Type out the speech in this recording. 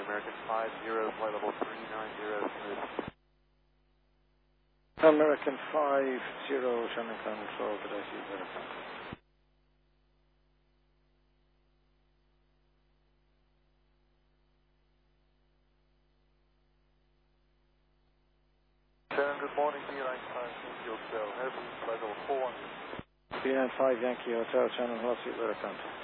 American 50, flight level 390, smooth. American 50, Shannon Control, did I see better contact? Shannon, good morning, B95 Yankee Hotel, Heavy, flight level 410. B95 Yankee Hotel, Shannon, what's your better contact?